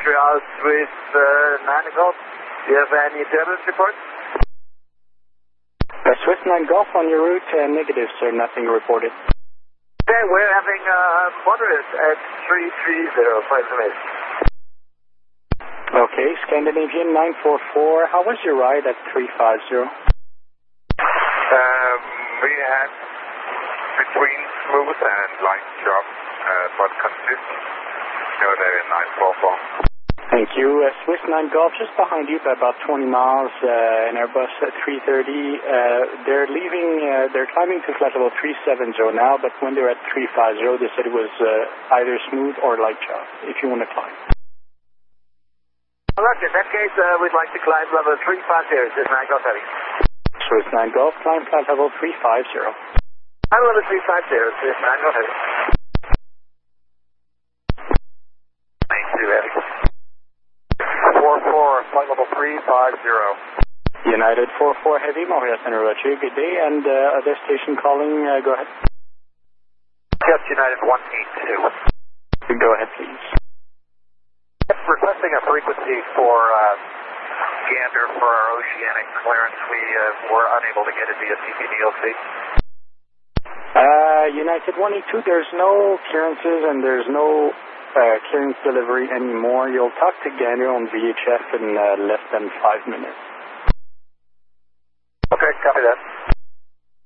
Montreal, Swiss 9 Golf. Do you have any turbulence report? Swiss 9 Golf on your route, negative, sir, nothing reported. Okay, we're having moderate at 330, 5 minutes. Okay, Scandinavian 944, how was your ride at 350? We had between smooth and light drop, but consistent. Scandinavian 944. Thank you. Swiss 9 Golf just behind you by about 20 miles, an Airbus at 330. They're leaving, they're climbing to flight level 370 now, but when they're at 350, they said it was either smooth or light chop, if you want to climb. All right, in that case, we'd like to climb level 350, Swiss 9 Golf Heavy. Swiss 9 Golf, climb flight level 350. I'm level 350, Swiss 9 Golf Heavy. 92 Heavy. 44, flight level 350. United 44 Heavy, Montreal Center Roger, good day, and other station calling, go ahead. Just United 182. Go ahead, please. Requesting a frequency for Gander for our oceanic clearance. We were unable to get it via CPDLC. United 182, there's no clearances and there's no clearance delivery anymore. You'll talk to Gander on VHF in less than 5 minutes. Okay, copy that.